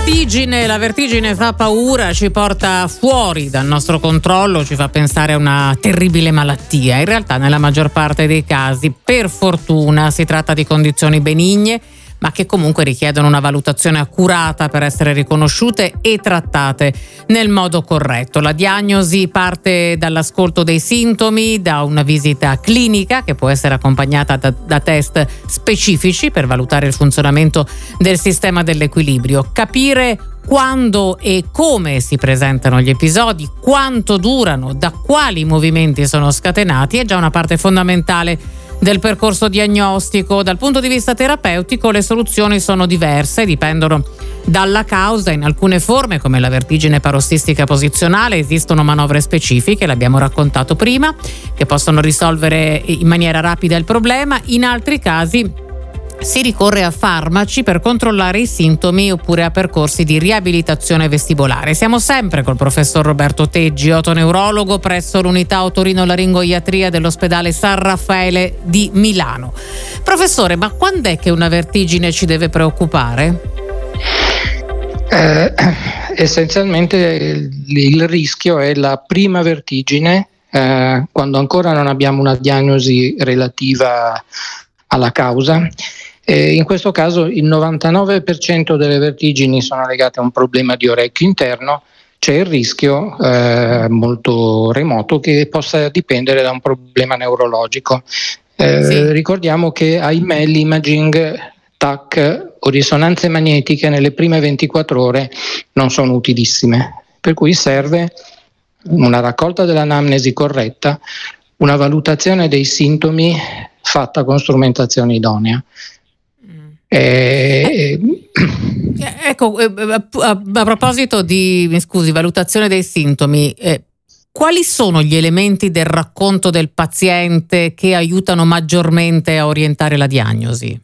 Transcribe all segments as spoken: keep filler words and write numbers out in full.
vertigine, la vertigine fa paura, ci porta fuori dal nostro controllo, ci fa pensare a una terribile malattia. In realtà nella maggior parte dei casi, per fortuna, si tratta di condizioni benigne, ma che comunque richiedono una valutazione accurata per essere riconosciute e trattate nel modo corretto. La diagnosi parte dall'ascolto dei sintomi, da una visita clinica che può essere accompagnata da, da test specifici per valutare il funzionamento del sistema dell'equilibrio. Capire quando e come si presentano gli episodi, quanto durano, da quali movimenti sono scatenati è già una parte fondamentale del percorso diagnostico. Dal punto di vista terapeutico le soluzioni sono diverse, dipendono dalla causa. In alcune forme, come la vertigine parossistica posizionale, esistono manovre specifiche, l'abbiamo raccontato prima, che possono risolvere in maniera rapida il problema. In altri casi si ricorre a farmaci per controllare i sintomi oppure a percorsi di riabilitazione vestibolare. Siamo sempre col professor Roberto Teggi, otoneurologo presso l'unità otorinolaringoiatria dell'ospedale San Raffaele di Milano. Professore, ma quando è che una vertigine ci deve preoccupare? Eh, essenzialmente il, il rischio è la prima vertigine, eh, quando ancora non abbiamo una diagnosi relativa alla causa. E in questo caso il novantanove per cento delle vertigini sono legate a un problema di orecchio interno. C'è il rischio eh, molto remoto che possa dipendere da un problema neurologico. Eh, sì. Ricordiamo che ahimè l'imaging T A C o risonanze magnetiche nelle prime ventiquattro ore non sono utilissime, per cui serve una raccolta dell'anamnesi corretta, una valutazione dei sintomi fatta con strumentazione idonea. Eh, eh, ecco, eh, a, a proposito di, mi scusi, valutazione dei sintomi, eh, quali sono gli elementi del racconto del paziente che aiutano maggiormente a orientare la diagnosi?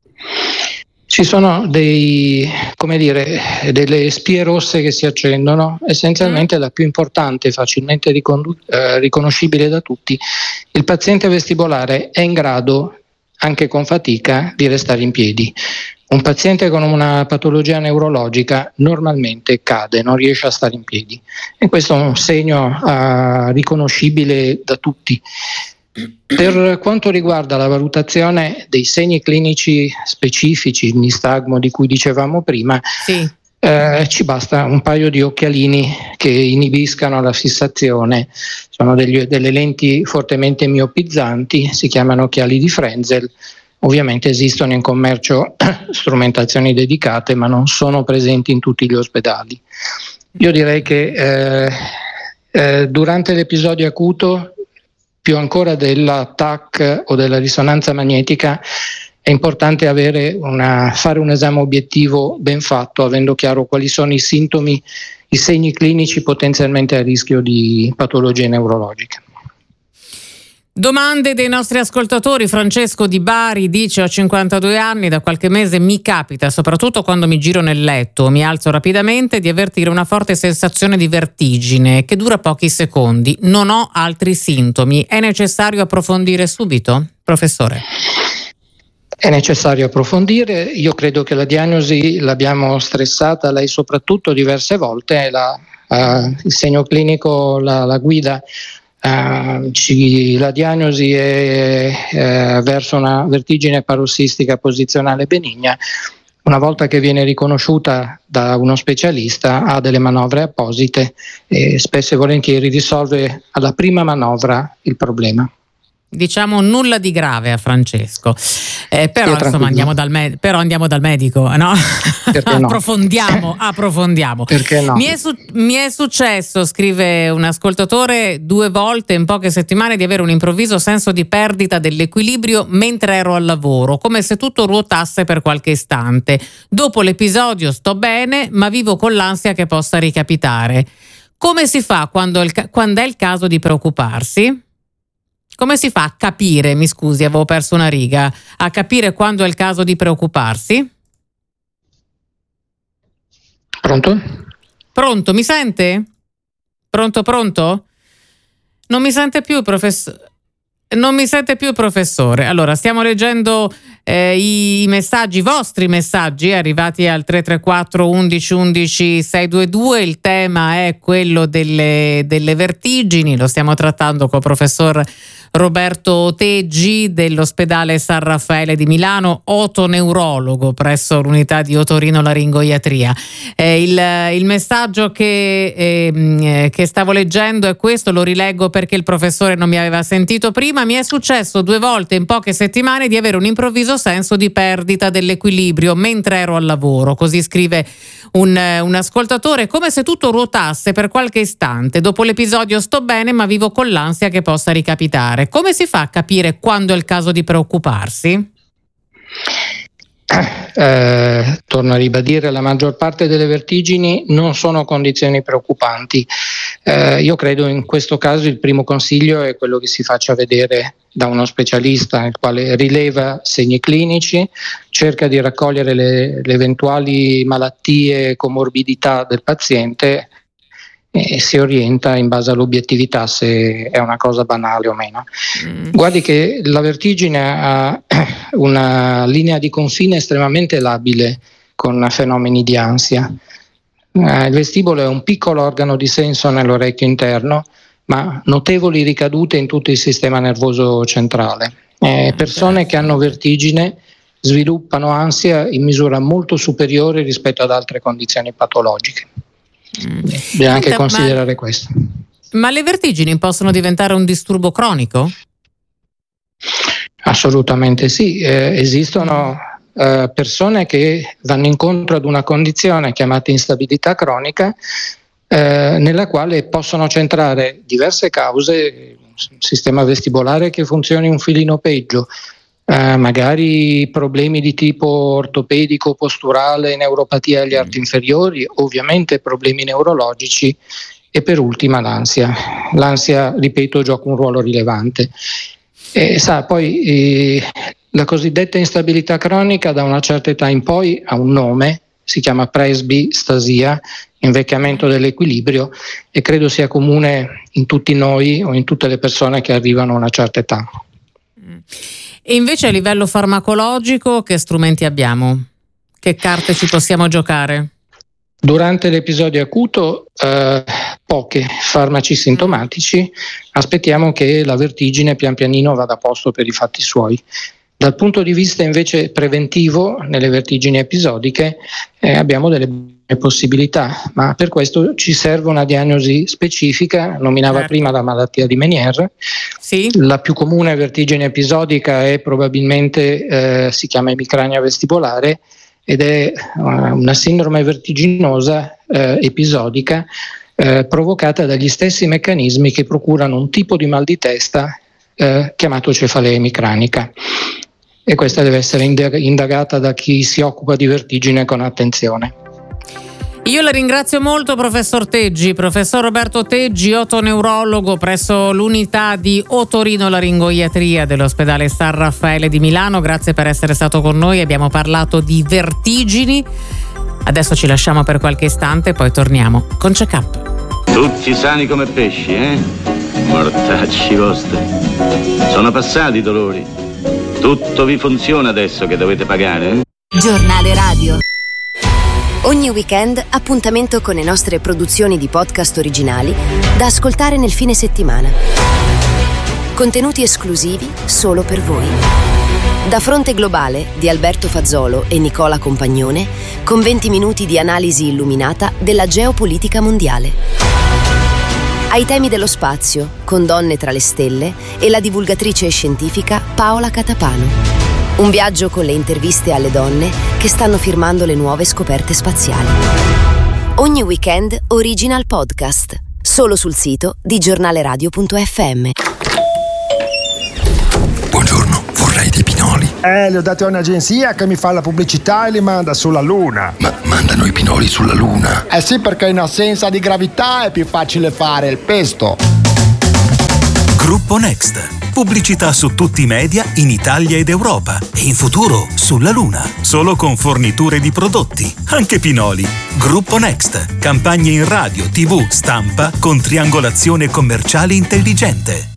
Ci sono dei, come dire, delle spie rosse che si accendono. Essenzialmente mm. la più importante, facilmente ricon- eh, riconoscibile da tutti: il paziente vestibolare è in grado, anche con fatica, di restare in piedi. Un paziente con una patologia neurologica normalmente cade, non riesce a stare in piedi, e questo è un segno uh, riconoscibile da tutti. Per quanto riguarda la valutazione dei segni clinici specifici, il nistagmo di cui dicevamo prima, sì. eh, ci basta un paio di occhialini che inibiscano la fissazione. Sono degli, delle lenti fortemente miopizzanti, si chiamano occhiali di Frenzel. Ovviamente esistono in commercio strumentazioni dedicate, ma non sono presenti in tutti gli ospedali. Io direi che eh, eh, durante l'episodio acuto, più ancora della T A C o della risonanza magnetica, è importante avere una, fare un esame obiettivo ben fatto, avendo chiaro quali sono i sintomi, i segni clinici potenzialmente a rischio di patologie neurologiche. Domande dei nostri ascoltatori. Francesco di Bari dice: ho cinquantadue anni, da qualche mese mi capita, soprattutto quando mi giro nel letto, mi alzo rapidamente, di avvertire una forte sensazione di vertigine che dura pochi secondi. Non ho altri sintomi. È necessario approfondire subito? Professore. È necessario approfondire. Io credo che la diagnosi l'abbiamo stressata lei soprattutto diverse volte. La, uh, il segno clinico la, la guida. Uh, ci, la diagnosi è uh, verso una vertigine parossistica posizionale benigna. Una volta che viene riconosciuta da uno specialista, ha delle manovre apposite e spesso e volentieri risolve alla prima manovra il problema. Diciamo nulla di grave a Francesco, eh, però insomma andiamo dal, med- però andiamo dal medico, no? No? approfondiamo, approfondiamo. Perché no? Mi è, su- mi è successo, scrive un ascoltatore, due volte in poche settimane di avere un improvviso senso di perdita dell'equilibrio mentre ero al lavoro, come se tutto ruotasse per qualche istante. Dopo l'episodio sto bene, ma vivo con l'ansia che possa ricapitare. Come si fa quando, il ca- quando è il caso di preoccuparsi? Come si fa a capire, mi scusi, avevo perso una riga, a capire quando è il caso di preoccuparsi? Pronto? Pronto, mi sente? Pronto, pronto? Non mi sente più, professore? Non mi sente più, professore. Allora, stiamo leggendo eh, i messaggi, i vostri messaggi arrivati al tre tre quattro undici undici seicentoventidue. Il tema è quello delle, delle vertigini. Lo stiamo trattando con il professor Roberto Teggi dell'ospedale San Raffaele di Milano, otoneurologo presso l'unità di otorinolaringoiatria. Eh, il, il messaggio che, eh, che stavo leggendo è questo, lo rileggo perché il professore non mi aveva sentito prima. Mi è successo due volte in poche settimane di avere un improvviso senso di perdita dell'equilibrio mentre ero al lavoro, così scrive un, un ascoltatore, come se tutto ruotasse per qualche istante. Dopo l'episodio sto bene, ma vivo con l'ansia che possa ricapitare. Come si fa a capire quando è il caso di preoccuparsi? Eh, torno a ribadire, la maggior parte delle vertigini non sono condizioni preoccupanti. Eh, io credo in questo caso il primo consiglio è quello che si faccia vedere da uno specialista, il quale rileva segni clinici, cerca di raccogliere le, le eventuali malattie e comorbidità del paziente e si orienta in base all'obiettività se è una cosa banale o meno. Mm. Guardi che la vertigine ha una linea di confine estremamente labile con fenomeni di ansia. Eh, il vestibolo è un piccolo organo di senso nell'orecchio interno, ma notevoli ricadute in tutto il sistema nervoso centrale. Eh, persone che hanno vertigine sviluppano ansia in misura molto superiore rispetto ad altre condizioni patologiche. Mm. Bisogna anche Senta, considerare ma, questo. Ma le vertigini possono diventare un disturbo cronico? Assolutamente sì, eh, esistono eh, persone che vanno incontro ad una condizione chiamata instabilità cronica, eh, nella quale possono centrare diverse cause, un sistema vestibolare che funzioni un filino peggio, Uh, magari problemi di tipo ortopedico, posturale, neuropatia agli arti inferiori, ovviamente problemi neurologici e per ultima l'ansia. L'ansia, ripeto, gioca un ruolo rilevante. E, sa, poi eh, la cosiddetta instabilità cronica da una certa età in poi ha un nome, si chiama presbistasia, invecchiamento dell'equilibrio, e credo sia comune in tutti noi o in tutte le persone che arrivano a una certa età. Mm. E invece a livello farmacologico che strumenti abbiamo? Che carte ci possiamo giocare? Durante l'episodio acuto eh, poche farmaci sintomatici, aspettiamo che la vertigine pian pianino vada a posto per i fatti suoi. Dal punto di vista invece preventivo, nelle vertigini episodiche eh, abbiamo delle possibilità, ma per questo ci serve una diagnosi specifica. Nominava certo. prima la malattia di Meniere. Sì. La più comune vertigine episodica è probabilmente eh, si chiama emicrania vestibolare ed è uh, una sindrome vertiginosa eh, episodica eh, provocata dagli stessi meccanismi che procurano un tipo di mal di testa eh, chiamato cefalea emicranica, e questa deve essere indagata da chi si occupa di vertigine con attenzione. Io la ringrazio molto, professor Teggi, professor Roberto Teggi, otoneurologo presso l'unità di otorinolaringoiatria dell'ospedale San Raffaele di Milano. Grazie per essere stato con noi, abbiamo parlato di vertigini. Adesso ci lasciamo per qualche istante, poi torniamo con Check Up. Tutti sani come pesci, eh? Mortacci vostri. Sono passati i dolori. Tutto vi funziona adesso che dovete pagare, eh? Giornale Radio. Ogni weekend appuntamento con le nostre produzioni di podcast originali da ascoltare nel fine settimana. Contenuti esclusivi solo per voi. Da Fronte Globale di Alberto Fazzolo e Nicola Compagnone, con venti minuti di analisi illuminata della geopolitica mondiale. Ai temi dello spazio, con Donne tra le stelle e la divulgatrice scientifica Paola Catapano. Un viaggio con le interviste alle donne che stanno firmando le nuove scoperte spaziali. Ogni weekend original podcast, solo sul sito di giornaleradio punto effe emme. Buongiorno, vorrei dei pinoli. Eh, li ho dati a un'agenzia che mi fa la pubblicità e li manda sulla Luna. Ma mandano i pinoli sulla Luna? Eh sì, perché in assenza di gravità è più facile fare il pesto. Gruppo Next. Pubblicità su tutti i media in Italia ed Europa e in futuro sulla Luna. Solo con forniture di prodotti, anche pinoli. Gruppo Next. Campagne in radio, tivù, stampa con triangolazione commerciale intelligente.